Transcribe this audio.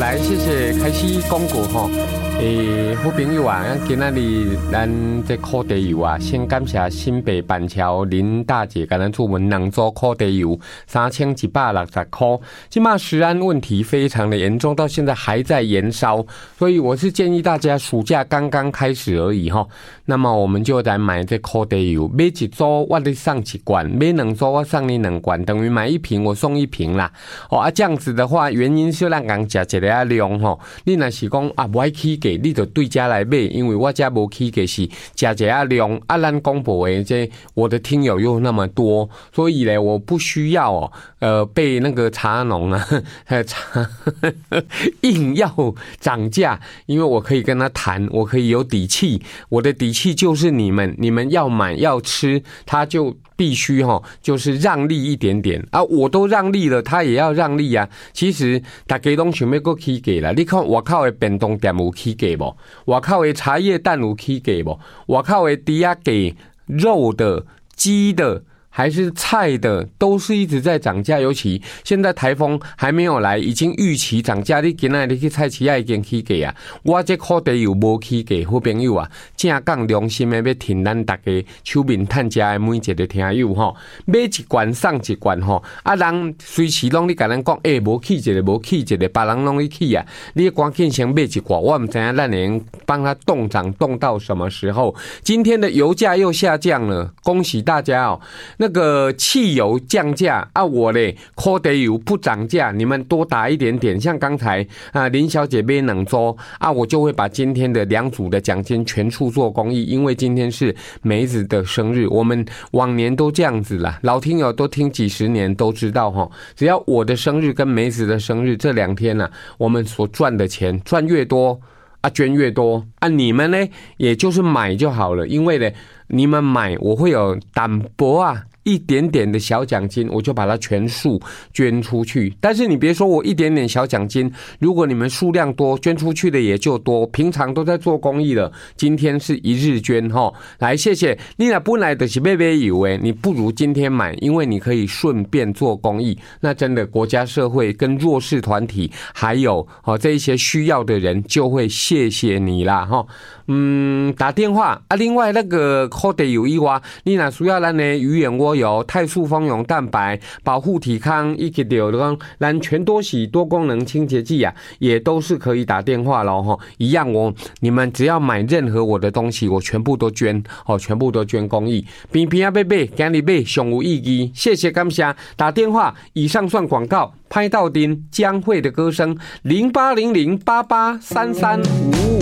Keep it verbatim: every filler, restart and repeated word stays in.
来，谢谢开始讲过吼。诶，好朋友啊，今仔日咱这烤地油啊，先感谢新北板桥林大姐给咱出门两组烤地油，三千一百六十块。今嘛食安问题非常的严重，到现在还在延烧，所以我是建议大家，暑假刚刚开始而已哈，那么我们就来买这烤地油，买一组我你送一罐，买两组我送你两罐，等于买一瓶我送一瓶啦。哦啊，这样子的话，原因是让人吃一个啊量吼，你若是讲啊不爱起价。你就对家来买，因为我家无起价是加一下量啊，咱广播的这我的听友又那么多，所以呢，我不需要哦，呃，被那个茶农啊，茶硬要涨价，因为我可以跟他谈，我可以有底气，我的底气就是你们，你们要买要吃，他就必须哈、哦，就是让利一点点啊，我都让利了，他也要让利啊。其实大家都想要搁起价啦，你看外口的便当店有起价无？外口的茶叶蛋有起价无？外口的猪仔价、肉的、鸡的。还是菜的都是一直在涨价，尤其现在台风还没有来，已经预期涨价。你今仔日去菜市仔已经起价啊！我这烤地油无起价，好朋友啊，正讲良心的要听咱大家手面趁食的每一个听友吼，买一罐送一罐吼，啊人随时拢你甲咱讲，诶、欸、无起一个无起一个，别人拢去起啊！你赶紧先买一罐，我唔知影咱能帮他冻涨冻到什么时候？今天的油价又下降了，恭喜大家哦！那个汽油降价啊，我嘞烤地油不涨价，你们多打一点点。像刚才啊林小姐买两组啊，我就会把今天的两组的奖金全数做公益，因为今天是梅子的生日，我们往年都这样子啦，老听友都听几十年都知道哈。只要我的生日跟梅子的生日这两天呢、啊，我们所赚的钱赚越多啊，捐越多啊，你们呢也就是买就好了，因为呢你们买我会有淡薄啊。一点点的小奖金，我就把它全数捐出去。但是你别说我一点点小奖金，如果你们数量多，捐出去的也就多。平常都在做公益了，今天是一日捐哈。来，谢谢你那本来的是买买油诶，你不如今天买，因为你可以顺便做公益。那真的国家社会跟弱势团体，还有哦这一些需要的人，就会谢谢你啦哈。嗯，打电话啊，另外那个烤地油以外，你若需要咱的鱼眼窝油、泰素蜂蛹蛋白、保护体康，以及有讲咱全多喜多功能清洁剂啊，也都是可以打电话咯哈。一样哦，你们只要买任何我的东西，我全部都捐哦，全部都捐公益。边边啊贝贝，今日买上有意义，谢谢感谢。打电话，以上算广告。拍到丁江蕙的歌声，零八零零八八三三五五。